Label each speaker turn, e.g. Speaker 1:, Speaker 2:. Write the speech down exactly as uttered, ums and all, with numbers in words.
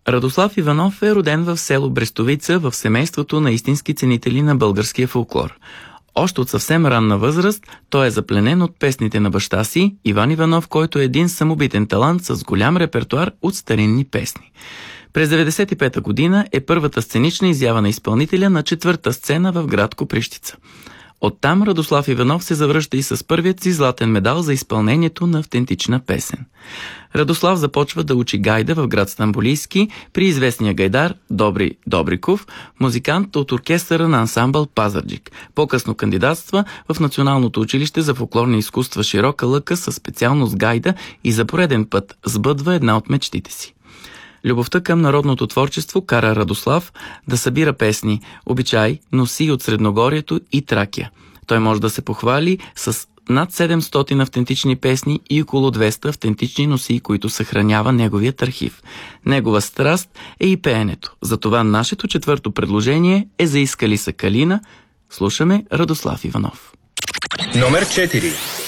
Speaker 1: Радослав Иванов е роден в село Брестовица в семейството на истински ценители на българския фолклор. Още от съвсем ранна възраст той е запленен от песните на баща си, Иван Иванов, който е един самобитен талант с голям репертуар от старинни песни. През деветдесет и пета година е първата сценична изява на изпълнителя на четвърта сцена в град Копривщица. Оттам Радослав Иванов се завръща и с първият си златен медал за изпълнението на автентична песен. Радослав започва да учи гайда в град Стамболийски при известния гайдар Добри Добриков, музикант от оркестъра на ансамбъл Пазарджик. По-късно кандидатства в Националното училище за фолклорни изкуства Широка лъка със специалност гайда и за пореден път сбъдва една от мечтите си. Любовта към народното творчество кара Радослав да събира песни, обичай, носи от Средногорието и Тракия. Той може да се похвали с над седемстотин автентични песни и около двеста автентични носии, които съхранява неговият архив. Негова страст е и пеенето. Затова нашето четвърто предложение е "Заискали са калина". Слушаме Радослав Иванов.
Speaker 2: Номер четири.